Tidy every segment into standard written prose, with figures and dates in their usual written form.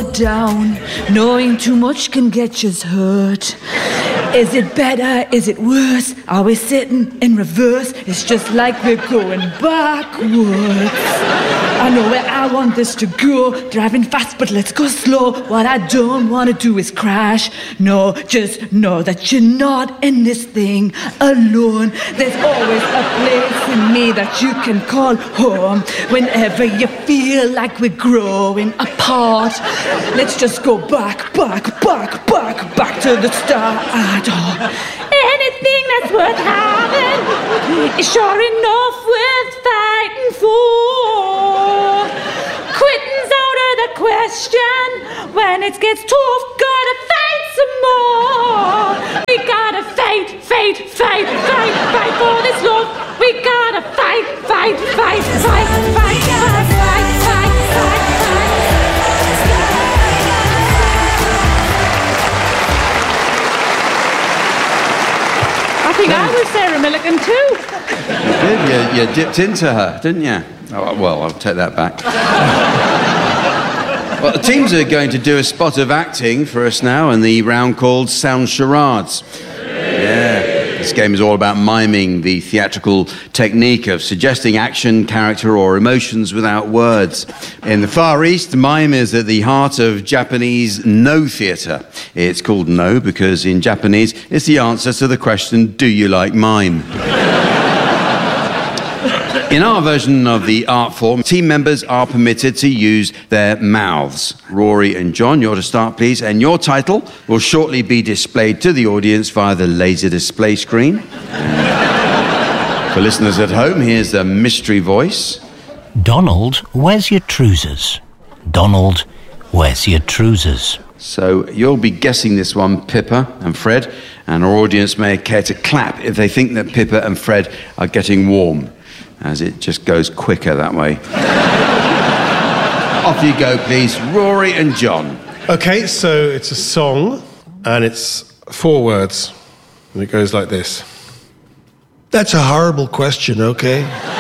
down. Knowing too much can get you hurt. Is it better? Is it worse? Are we sitting in reverse? It's just like we're going backwards. I know where I want this to go. Driving fast, but let's go slow. What I don't want to do is crash. No, just know that you're not in this thing alone. There's always a place in me that you can call home. Whenever you feel like we're growing apart, let's just go back to the start. Anything that's worth having is sure enough worth fighting for. Quitting's out of the question. When it gets tough, gotta fight some more. We gotta fight for this love. We gotta fight. I think I was Sarah Millican too. You dipped into her, didn't you? Oh, well, I'll take that back. Well, the teams are going to do a spot of acting for us now in the round called Sound Charades. Yeah, this game is all about miming the theatrical technique of suggesting action, character, or emotions without words. In the Far East, mime is at the heart of Japanese no theatre. It's called no because in Japanese, it's the answer to the question, do you like mime? In our version of the art form, team members are permitted to use their mouths. Rory and John, you're to start, please, and your title will shortly be displayed to the audience via the laser display screen. For listeners at home, here's the mystery voice. Donald, where's your trousers? Donald, where's your trousers? So you'll be guessing this one, Pippa and Fred, and our audience may care to clap if they think that Pippa and Fred are getting warm, as it just goes quicker that way. Off you go, please, Rory and John. Okay, so it's a song, and it's 4 words, and it goes like this. That's a horrible question, okay?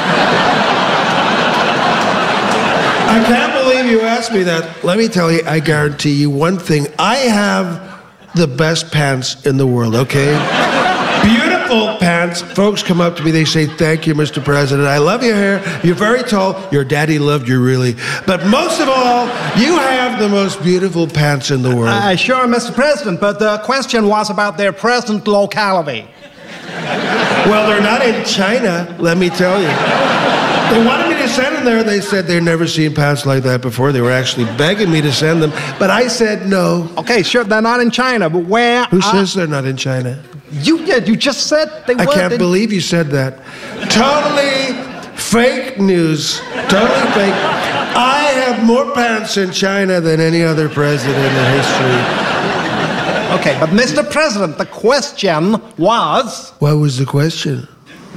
I can't believe you asked me that. Let me tell you, I guarantee you one thing. I have the best pants in the world, okay? Beautiful pants. Folks come up to me, they say, thank you, Mr. President. I love your hair. You're very tall. Your daddy loved you, really. But most of all, you have the most beautiful pants in the world. Sure, Mr. President, but the question was about their present locality. Well, they're not in China, let me tell you. They wanted me to send them there. They said they'd never seen pants like that before. They were actually begging me to send them. But I said no. Okay, sure, they're not in China, but where... Who says they're not in China? You did. You just said they were. I can't believe you said that. Totally fake news. Totally fake. I have more pants in China than any other president in history. Okay, but Mr. President, the question was... What was the question?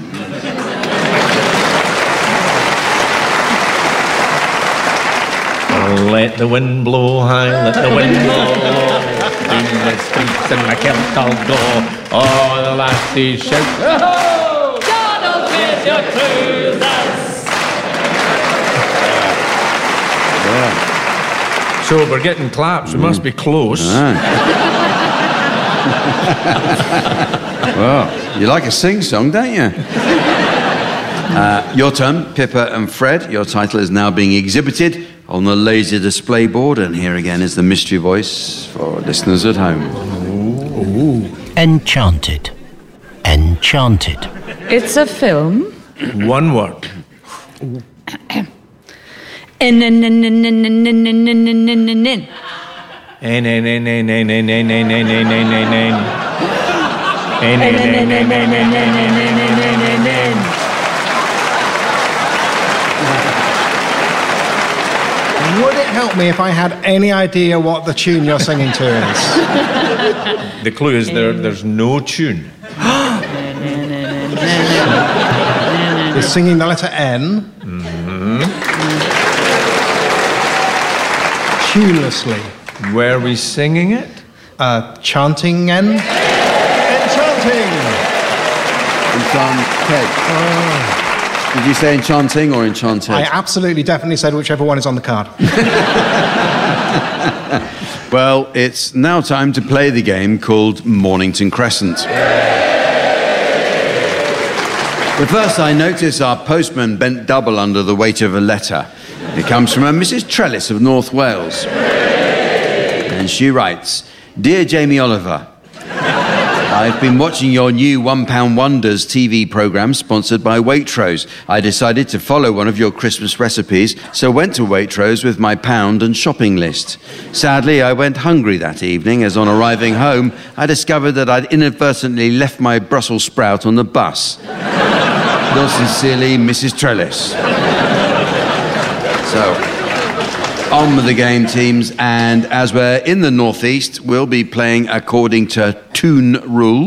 Let the wind blow high, let the wind blow low. In the streets and I can't all go. All the lassies shout, oh, Donald, where's your trousers? Yeah. So we're getting claps, we must be close. Well, you like a sing-song, don't you? Your turn, Pippa and Fred. Your title is now being exhibited on the laser display board, and here again is the mystery voice for listeners at home. Ooh. Enchanted. Enchanted. It's a film. One word. Would it help me if I had any idea what the tune you're singing to is? The clue is there's no tune. You're singing the letter N. Mm-hmm. Tunelessly. Were we singing it? Chanting N. Enchanting. Enchanted. Did you say enchanting or enchanted? I absolutely, definitely said whichever one is on the card. Well, it's now time to play the game called Mornington Crescent. But first, I notice our postman bent double under the weight of a letter. It comes from a Mrs. Trellis of North Wales. And she writes, "Dear Jamie Oliver, I've been watching your new £1 Wonders TV programme sponsored by Waitrose. I decided to follow one of your Christmas recipes, so went to Waitrose with my pound and shopping list. Sadly, I went hungry that evening, as on arriving home, I discovered that I'd inadvertently left my Brussels sprout on the bus. Yours sincerely, Mrs. Trellis." So, on with the game, teams, and as we're in the Northeast, we'll be playing according to Toon rules.